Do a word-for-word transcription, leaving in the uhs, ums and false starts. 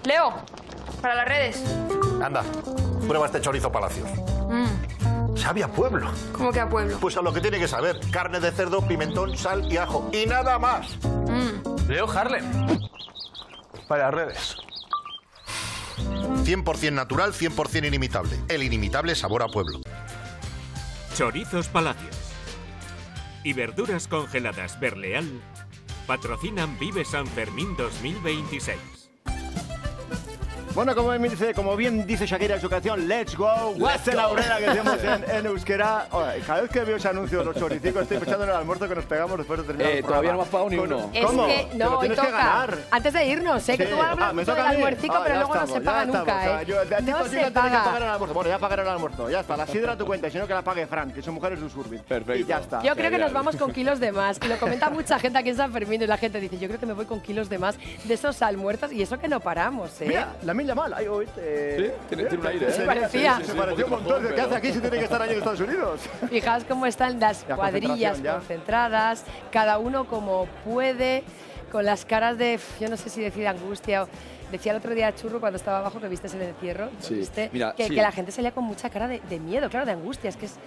Leo, para las redes. Anda, prueba este chorizo Palacios. Mm. Sabe a pueblo. ¿Cómo que a pueblo? Pues a lo que tiene que saber. Carne de cerdo, pimentón, sal y ajo. Y nada más. Mm. Leo Harlem. Para las redes. cien por cien natural, cien por cien inimitable. El inimitable sabor a pueblo. Chorizos Palacios y verduras congeladas Berleal patrocinan Vive San Fermín dos mil veintiséis. Bueno, como bien dice, como bien dice Shakira en su canción Let's Go, Guaste la Aurrera, que decimos en, en euskera. Oye, cada vez que veo ese anuncio de los choricicos estoy pensando en el almuerzo que nos pegamos después de terminar Eh, el todavía programa. no me has pagado ni uno. Es ¿Cómo? que Te lo no, hoy tienes que toca. ganar. Antes de irnos, sé que Sí. tú hablas Ah, ¿me mucho toca del a mí? almuercico, Ah, pero ya luego no estamos, se ya paga estamos. nunca, O sea, ¿eh? yo- a ti No contigo se tienes que paga. pagar el almuerzo. Bueno, ya pagaré el almuerzo. Ya está. La sidra a tu cuenta, y si no que la pague Fran, que su mujer es un Surbit. Perfecto. Y ya está. Yo creo que Genial. nos vamos con kilos de más. Y lo comenta mucha gente aquí en San Fermín. Y la gente dice, yo creo que me voy con kilos de más de esos almuerzos. Y eso que no paramos, ¿eh? Mira, la milla mal. Ay, oye, eh, Sí, tiene- tiene un aire, ¿eh? Se parecía. Se, Sí, sí, pareció un un poquito montón. mejor, ¿Qué hace pero- aquí si tiene que estar allí en Estados Unidos? Fijaos cómo están las La cuadrillas concentración ya. concentradas, cada uno como puede, con las caras de, yo no sé si decir angustia o... Decía el otro día Churro cuando estaba abajo que viste el encierro, Sí, ¿viste? mira, que, sí. que la gente salía con mucha cara de, de miedo, claro, de angustia, es que es